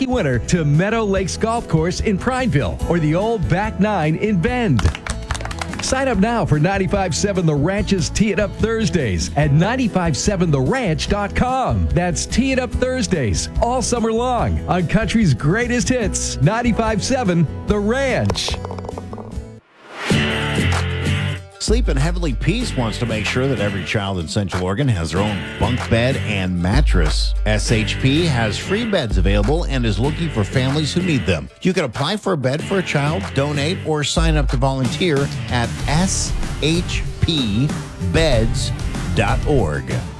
winner to Meadow Lakes Golf Course in Prineville or the old Back Nine in Bend. Sign up now for 95.7 The Ranch's Tee It Up Thursdays at 957theranch.com. That's Tee It Up Thursdays all summer long on country's greatest hits, 95.7 The Ranch. Sleep in Heavenly Peace wants to make sure that every child in Central Oregon has their own bunk bed and mattress. SHP has free beds available and is looking for families who need them. You can apply for a bed for a child, donate, or sign up to volunteer at shpbeds.org.